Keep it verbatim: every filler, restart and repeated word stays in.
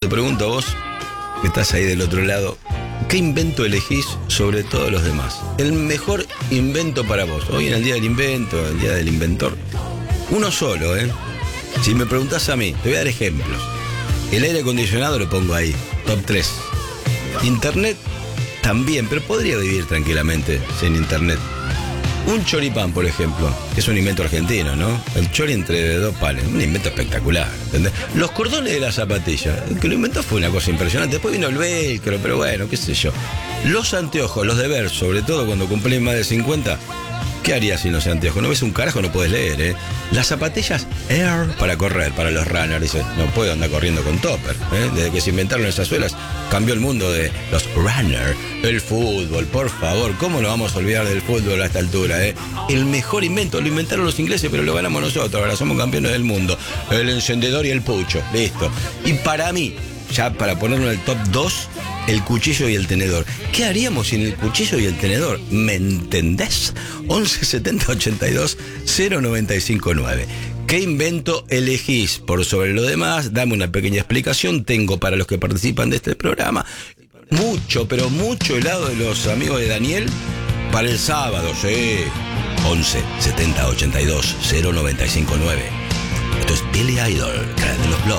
pregunto a vos, que estás ahí del otro lado, ¿qué invento elegís sobre todos los demás? El mejor invento para vos. Hoy en el día del invento, el día del inventor. Uno solo, ¿eh? Si me preguntás a mí, te voy a dar ejemplos. El aire acondicionado lo pongo ahí, top tres. Internet también, pero podría vivir tranquilamente sin internet. Un choripán, por ejemplo, que es un invento argentino, ¿no? El chori entre dos panes, un invento espectacular, ¿entendés? Los cordones de la zapatilla, el que lo inventó fue una cosa impresionante. Después vino el velcro, pero bueno, qué sé yo. Los anteojos, los de ver, sobre todo cuando cumplís más de cincuenta, ¿qué harías sin los anteojos? No ves un carajo, no puedes leer, ¿eh? Las zapatillas Air para correr, para los runners. Dice, no puedo andar corriendo con topper, ¿eh? Desde que se inventaron esas suelas, cambió el mundo de los runners. El fútbol, por favor, ¿cómo nos vamos a olvidar del fútbol a esta altura, eh? El mejor invento, lo inventaron los ingleses, pero lo ganamos nosotros, ahora somos campeones del mundo. El encendedor y el pucho, listo. Y para mí, ya para ponerlo en el top dos, el cuchillo y el tenedor. ¿Qué haríamos sin el cuchillo y el tenedor? ¿Me entendés? once setenta ochenta y dos cero noventa y cinco nueve. ¿Qué invento elegís por sobre lo demás? Dame una pequeña explicación. Tengo para los que participan de este programa mucho, pero mucho helado de los amigos de Daniel para el sábado, sí. once setenta ochenta y dos cero noventa y cinco nueve. Esto es Billy Idol, cara de los blogs.